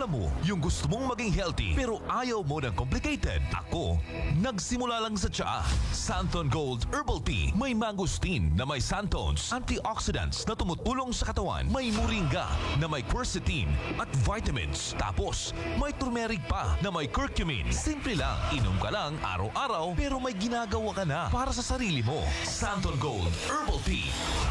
Alam mo, yung gusto mong maging healthy pero ayaw mo ng complicated. Ako, nagsimula lang sa tsaa. Santon Gold Herbal Tea. May mangosteen na may santones, antioxidants na tumutulong sa katawan. May moringa na may quercetin at vitamins. Tapos, may turmeric pa na may curcumin. Simple lang, inom ka lang araw-araw pero may ginagawa ka na para sa sarili mo. Santon Gold Herbal Tea.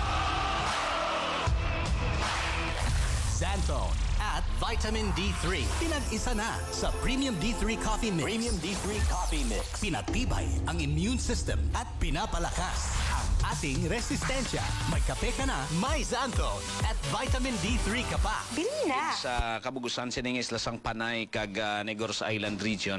Xantone at Vitamin D3. Pinag-isa na sa Premium D3 Coffee Mix. Premium D3 Coffee Mix. Pinatibay ang immune system at pinapalakas ang ating resistensya. May kape ka na, may Xantone at Vitamin D3 ka pa. Bili na! Sa Kabugusan, siningis lasang Panay kag Negros Island region.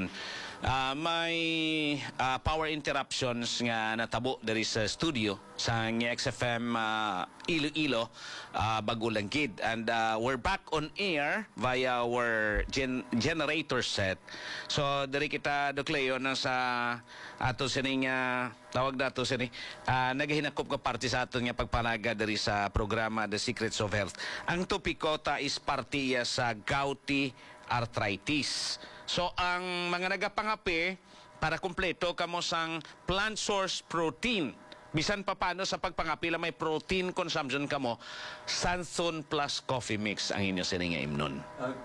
May power interruptions nga natabo dari sa studio sa XFM Iloilo, Bagulangkid. And we're back on air via our generator set. So, dari kita, Doc Leo, sa ato sining tawag dato sini nagahinakop ka parte sa ato nga pagpanaga dari sa programa The Secrets of Health. Ang topiko ta is partiya sa gouty arthritis. So, ang mga nagapangapi, para kumpleto kamo sang plant source protein. Bisan pa paano sa pagpangapila may protein consumption kamo, Xantone Plus Coffee Mix ang inyo sininga imnon.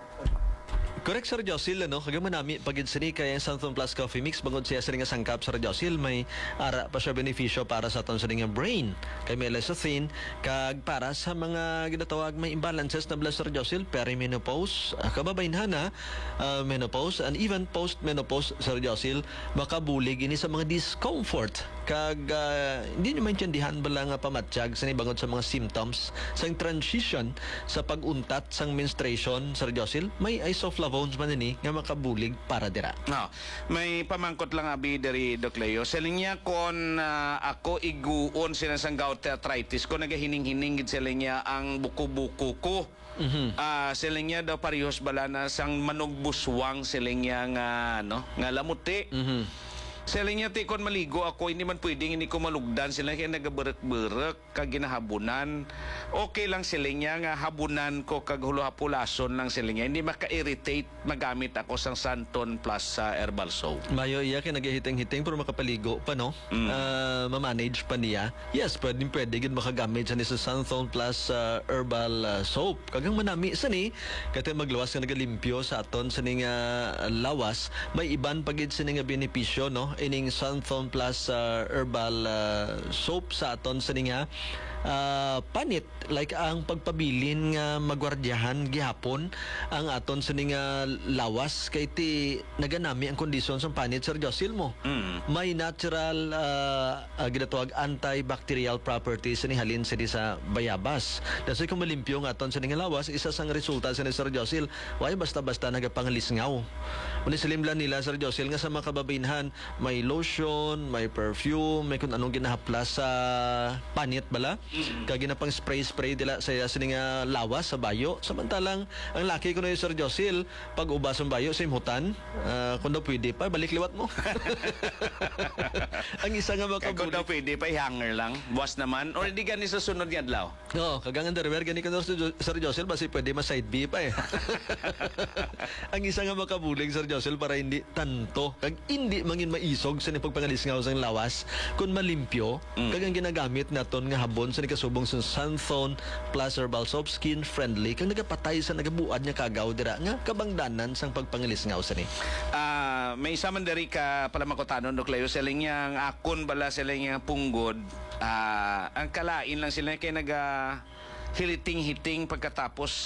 Correct, Sir Josil, ano? Kagama nami, pagid sini kaya yung Xantone Plus Coffee Mix, bangod siya sininga sangkap, Sir Josil, may ara pa siya benepisyo para sa aton sininga brain. Kay may lecithin, kag para sa mga ginatawag may imbalances na bala, Sir Josil, perimenopause, kababainhan na, menopause, and even post-menopause, Sir Josil, makabulig ini sa mga discomfort. Kag hindi nyo maintindihan bala nga pamatsyag sa bangod sa mga symptoms sa transition sa pag-untat sang menstruation, Sir Josil, may isoflavones man ini nga makabulig para dira. No, may pamangkot lang abi dari Doc Leo. Saling niya kon ako iguon sila sang gout arthritis ko nagahining-hining gid sila niya ang buko-buko ko. Sila niya daw parehos bala na sang manugbuswang sila niya nga nga lamuti. Sila niya tikon maligo ako, hindi man pwedeng hindi ko malugdan. Sila kaya nagaberek-berek kag ginahabunan. Okay lang sila niya nga habunan ko kag huluhapulason lang sila niya. Hindi maka-irritate magamit ako sang Xantone Plus sa herbal soap. Mayo iya kay nagahiting-hiting pero makapaligo pa, no? Ma-manage pa niya. Yes, pwede gid makagamit sa Xantone Plus herbal soap. Kagang manami sani kay magluwas nga nagalimpyo sa aton sini nga lawas, may iban pagid sini nga benepisyo, no? Ining Xantone Plus herbal soap sa aton sini nga panit, like ang pagpabilin nga magwardyahan gihapon ang aton sini nga lawas kay ti naganami ang kondisyon sa panit, Sir Josil mo. May natural ginatawag antibacterial properties ni halin sini sa bayabas. Kasi kung malimpyo nga aton sini nga lawas, isa sang resulta sini, Sir Josil, way basta-basta nagapangisngaw. Manisilimlan nila, Sir Josil, nga sa mga kababainhan, may lotion, may perfume, may kung anong ginahaplas sa panit bala. Kag ginapang spray dila sa sini nga lawas sa bayo. Samantalang ang laki ko na yung Sir Josil, pag ubas ang bayo sa imhutan, kung daw pwede pa, balik liwat mo. Ang isa nga makabulig. Kung daw pwede pa, hanger lang. Buwas naman. Or hindi gani sa sunod yan, Lao? No, kagangan derwer, gani ko na Sir Josil, basi pwede ma-side B pa eh. Ang isa nga makabulig, Sir Josil, para hindi tanto, kag hindi mangin maisog sa pagpangalisngaw sa lawas, kung malimpyo, kagang ginagamit naton nga habon sa nikasubong sa Xantone Plus Herbal Soap, skin friendly, kang nagapatay sa nagabuad niya kagaw dira nga kabangdanan sang pagpangilisngaw sa ni. May isa man dari ka pala makutanon, Doc Leo, sila niyang akon bala sila niyang punggod, ang kalain lang sila kay hiliting-hiting pagkatapos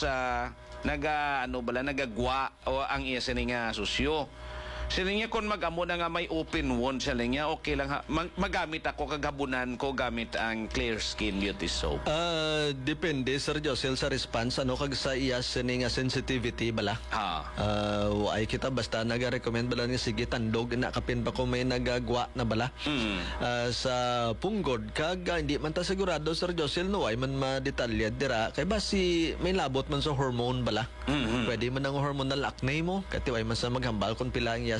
nagagwa o ang iya sila nga susyo. Sila niya kung mag-amo na nga may open wound, sila niya okay lang magamit ako kagabunan ko gamit ang Clear Skin Beauty Soap. Depende, Sir Josil, sa response kag sa iya sini nga sensitivity bala. Ay kita basta naga-recommend bala nga sige tandog na kapin pa ko may nagagwa na bala. Sa punggod kag hindi man ta sigurado, Sir Josil, no ay man madetalyad dira kay basi may labot man sa hormone bala. Pwede man ang hormonal acne mo kati way man sa maghambal kung pila ang iya